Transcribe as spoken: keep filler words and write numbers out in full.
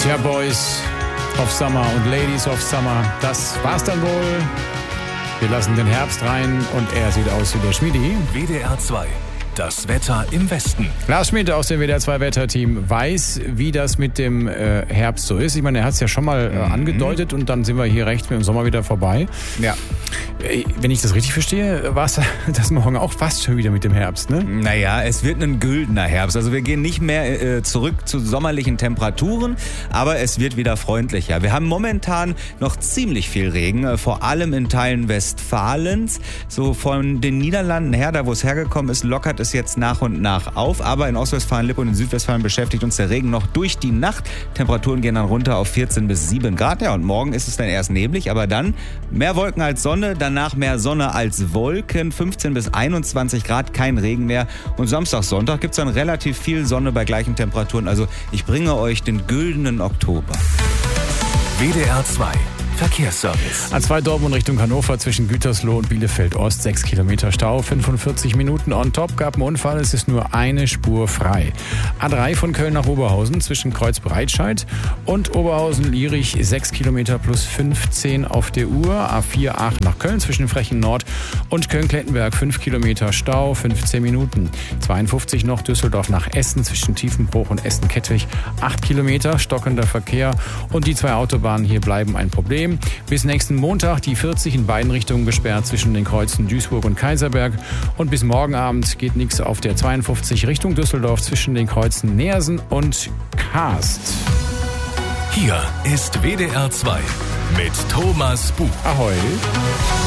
Tja, Boys of Summer und Ladies of Summer, das war's dann wohl. Wir lassen den Herbst rein und er sieht aus wie der Schmiedi. W D R zwei. Das Wetter im Westen. Lars Schmidt aus dem W D R zwei Wetterteam weiß, wie das mit dem äh, Herbst so ist. Ich meine, er hat es ja schon mal äh, angedeutet und dann sind wir hier rechts mit dem Sommer wieder vorbei. Ja. Äh, wenn ich das richtig verstehe, war es das morgen auch fast schon wieder mit dem Herbst, ne? Naja, es wird ein güldener Herbst. Also wir gehen nicht mehr äh, zurück zu sommerlichen Temperaturen, aber es wird wieder freundlicher. Wir haben momentan noch ziemlich viel Regen, äh, vor allem in Teilen Westfalens. So von den Niederlanden her, da wo es hergekommen ist, lockert es jetzt nach und nach auf. Aber in Ostwestfalen, Lippe und in Südwestfalen beschäftigt uns der Regen noch durch die Nacht. Temperaturen gehen dann runter auf vierzehn bis sieben Grad. Ja, und morgen ist es dann erst neblig, aber dann mehr Wolken als Sonne, danach mehr Sonne als Wolken, fünfzehn bis einundzwanzig Grad, kein Regen mehr. Und Samstag, Sonntag gibt es dann relativ viel Sonne bei gleichen Temperaturen. Also ich bringe euch den güldenen Oktober. W D R zwei. Verkehrsservice. A zwei Dortmund Richtung Hannover zwischen Gütersloh und Bielefeld Ost, sechs Kilometer Stau, fünfundvierzig Minuten on top, gab einen Unfall, es ist nur eine Spur frei. A drei von Köln nach Oberhausen zwischen Kreuz-Breitscheid und Oberhausen-Lierich, sechs Kilometer plus fünfzehn auf der Uhr. A vier Aachen nach Köln zwischen Frechen Nord und Köln-Klettenberg, fünf Kilometer Stau, fünfzehn Minuten. zweiundfünfzig noch Düsseldorf nach Essen zwischen Tiefenbruch und Essen-Kettwig, acht Kilometer, stockender Verkehr und die zwei Autobahnen hier bleiben ein Problem. Bis nächsten Montag die vierzig in beiden Richtungen gesperrt zwischen den Kreuzen Duisburg und Kaiserberg. Und bis morgen Abend geht nichts auf der zweiundfünfzig Richtung Düsseldorf zwischen den Kreuzen Neersen und Kaast. Hier ist W D R zwei mit Thomas Buch. Ahoi.